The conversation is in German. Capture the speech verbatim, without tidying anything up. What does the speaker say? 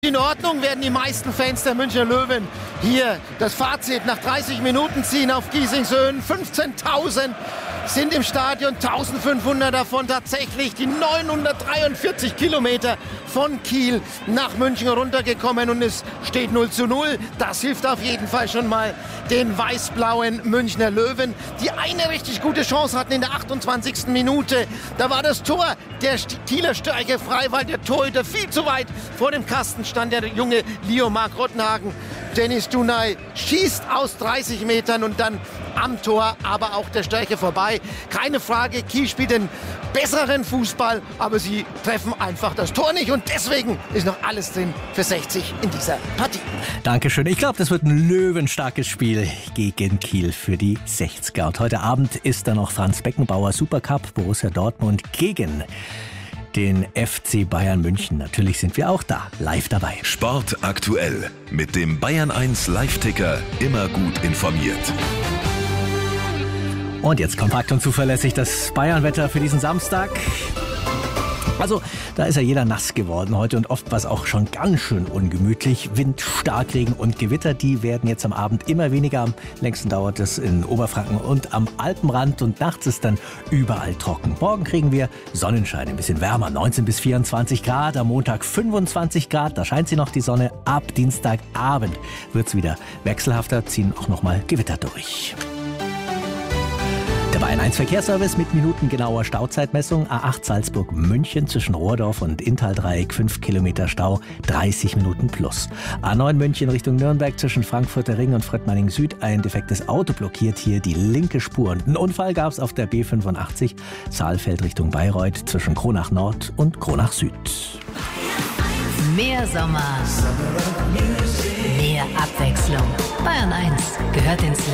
In Ordnung werden die meisten Fans der Münchner Löwen hier das Fazit nach dreißig Minuten ziehen auf Giesingshöhen. fünfzehntausend sind im Stadion, eintausendfünfhundert davon tatsächlich die neunhundertdreiundvierzig Kilometer von Kiel nach München runtergekommen und es steht null zu null. Das hilft auf jeden Fall schon mal den weiß-blauen Münchner Löwen, die eine richtig gute Chance hatten in der achtundzwanzigsten Minute. Da war das Tor der Kieler Stärke frei, weil der Torhüter viel zu weit vor dem Kasten stand, der junge Leo Mark Rottenhagen. Dennis Dunay schießt aus dreißig Metern und dann am Tor, aber auch der Stärke vorbei. Keine Frage, Kiel spielt den besseren Fußball, aber sie treffen einfach das Tor nicht und deswegen ist noch alles drin für sechzig in dieser Partie. Dankeschön. Ich glaube, das wird ein löwenstarkes Spiel gegen Kiel für die sechziger. Und heute Abend ist da noch Franz Beckenbauer Supercup, Borussia Dortmund gegen den F C Bayern München. Natürlich sind wir auch da, live dabei. Sport aktuell mit dem Bayern eins Live-Ticker. Immer gut informiert. Und jetzt kompakt und zuverlässig das Bayern-Wetter für diesen Samstag. Also, da ist ja jeder nass geworden heute und oft war es auch schon ganz schön ungemütlich. Wind, Starkregen und Gewitter, die werden jetzt am Abend immer weniger. Am längsten dauert es in Oberfranken und am Alpenrand und nachts ist dann überall trocken. Morgen kriegen wir Sonnenschein, ein bisschen wärmer, neunzehn bis vierundzwanzig Grad, am Montag fünfundzwanzig Grad, da scheint sie noch die Sonne. Ab Dienstagabend wird es wieder wechselhafter, ziehen auch nochmal Gewitter durch. Der Bayern eins Verkehrsservice mit minutengenauer Stauzeitmessung. A acht Salzburg-München zwischen Rohrdorf und Inntal-Dreieck, fünf Kilometer Stau, dreißig Minuten plus. A neun München Richtung Nürnberg zwischen Frankfurter Ring und Fröttmanning Süd. Ein defektes Auto blockiert hier die linke Spur. Und einen Unfall gab es auf der B fünfundachtzig Saalfeld Richtung Bayreuth zwischen Kronach Nord und Kronach Süd. Mehr Sommer, mehr Abwechslung. Bayern eins gehört ins Leben.